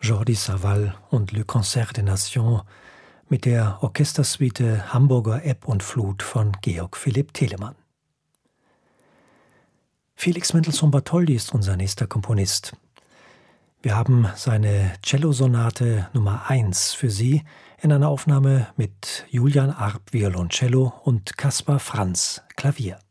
Jordi Savall und Le Concert des Nations mit der Orchestersuite Hamburger Ebb und Flut von Georg Philipp Telemann. Felix Mendelssohn-Bartholdy ist unser nächster Komponist. Wir haben seine Cellosonate Nummer 1 für Sie in einer Aufnahme mit Julian Arp Violoncello und Kaspar Franz Klavier.